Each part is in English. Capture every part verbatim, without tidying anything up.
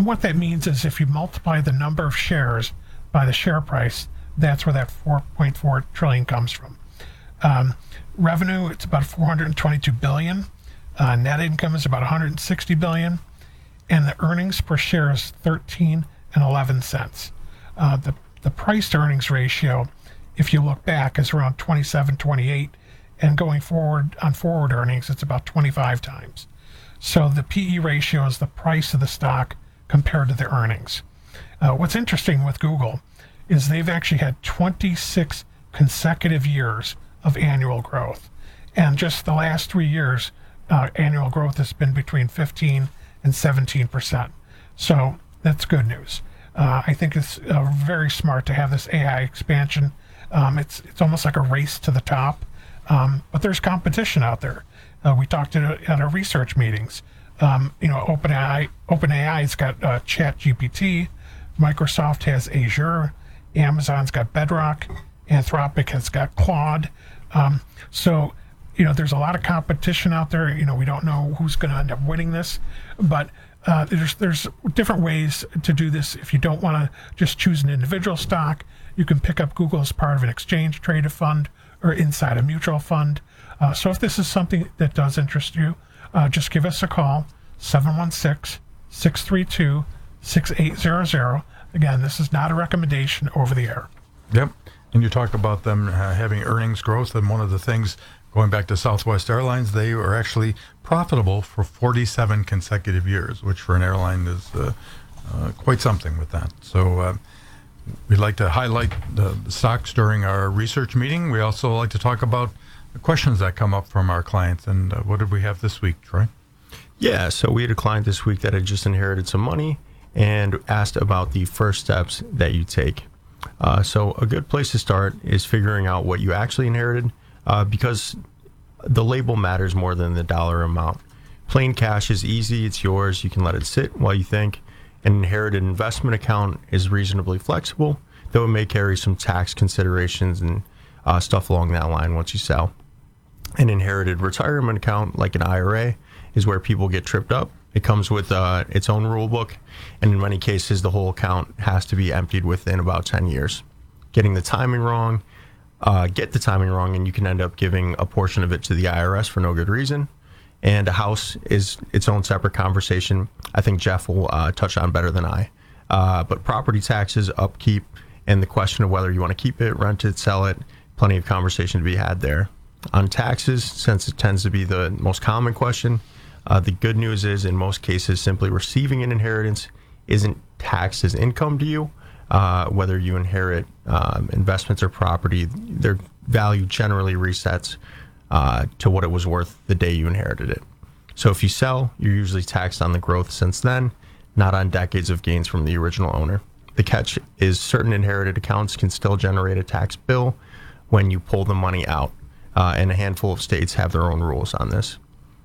and what that means is if you multiply the number of shares by the share price, that's where that four point four trillion comes from. Um, revenue, it's about four hundred twenty-two billion. Uh, net income is about one hundred sixty billion, and the earnings per share is thirteen and eleven cents. Uh, the the price to earnings ratio, if you look back, is around twenty-seven, twenty-eight, and going forward on forward earnings, it's about twenty-five times. So the P E ratio is the price of the stock compared to the earnings. Uh, what's interesting with Google is they've actually had twenty-six consecutive years of annual growth. And just the last three years, uh, annual growth has been between fifteen and seventeen percent. So that's good news. Uh, I think it's uh, very smart to have this A I expansion. Um, it's it's almost like a race to the top, um, but there's competition out there. Uh, we talked at, at our research meetings. Um, you know, OpenAI OpenAI's got uh, ChatGPT, Microsoft has Azure, Amazon's got Bedrock, Anthropic has got Claude. Um, so, you know, there's a lot of competition out there. You know, we don't know who's going to end up winning this, but uh, there's there's different ways to do this. If you don't want to just choose an individual stock, you can pick up Google as part of an exchange traded fund or inside a mutual fund. Uh, so if this is something that does interest you, uh, just give us a call, seven one six, six three two, six eight zero zero. Again, this is not a recommendation over the air. Yep. And you talk about them uh, having earnings growth, and one of the things, going back to Southwest Airlines, they were actually profitable for forty-seven consecutive years, which for an airline is uh, uh, quite something with that. So uh, we'd like to highlight the, the stocks during our research meeting. We also like to talk about the questions that come up from our clients. And uh, what did we have this week, Troy? Yeah, so we had a client this week that had just inherited some money and asked about the first steps that you take. Uh, so a good place to start is figuring out what you actually inherited, uh, because the label matters more than the dollar amount. Plain cash is easy, it's yours, you can let it sit while you think. An inherited investment account is reasonably flexible, though it may carry some tax considerations and uh, stuff along that line once you sell. An inherited retirement account, like an I R A, is where people get tripped up. It comes with uh, its own rule book, and in many cases, the whole account has to be emptied within about ten years. Getting the timing wrong, uh, get the timing wrong, and you can end up giving a portion of it to the I R S for no good reason. And a house is its own separate conversation. I think Jeff will uh, touch on better than I. Uh, but property taxes, upkeep, and the question of whether you want to keep it, rent it, sell it, plenty of conversation to be had there. On taxes, since it tends to be the most common question, Uh, the good news is, in most cases, simply receiving an inheritance isn't taxed as income to you. Uh, whether you inherit um, investments or property, their value generally resets uh, to what it was worth the day you inherited it. So if you sell, you're usually taxed on the growth since then, not on decades of gains from the original owner. The catch is certain inherited accounts can still generate a tax bill when you pull the money out, uh, and a handful of states have their own rules on this.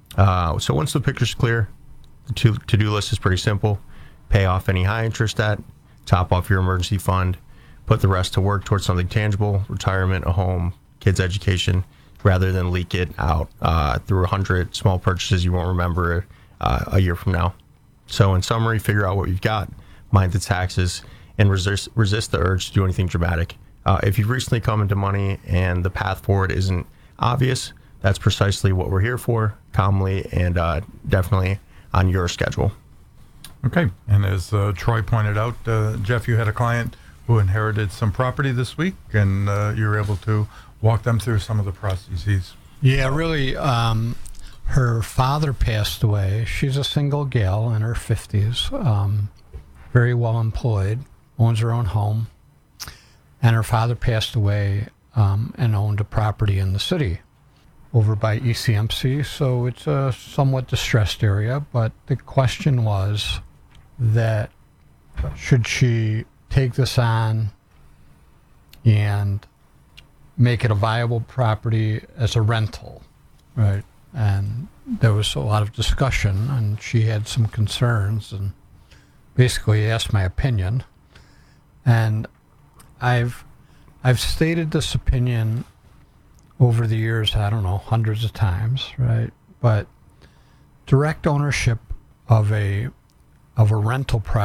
Uh, so once the picture's clear, the to- to-do list is pretty simple. Pay off any high interest debt, top off your emergency fund, put the rest to work towards something tangible, retirement, a home, kids' education, rather than leak it out uh, through a hundred small purchases you won't remember uh, a year from now. So in summary, figure out what you've got, mind the taxes, and resist, resist the urge to do anything dramatic. Uh, if you've recently come into money and the path forward isn't obvious, that's precisely what we're here for, calmly and uh, definitely on your schedule. Okay. And as uh, Troy pointed out, uh, Jeff, you had a client who inherited some property this week, and uh, you were able to walk them through some of the processes. Yeah, really. Um, her father passed away. She's a single gal in her fifties, um, very well employed, owns her own home. And her father passed away um, and owned a property in the city over by E C M C, so it's a somewhat distressed area. But the question was that should she take this on and make it a viable property as a rental, right? And there was a lot of discussion, and she had some concerns, and basically asked my opinion. And I've I've stated this opinion over the years, I don't know, hundreds of times, right? But direct ownership of a of a rental property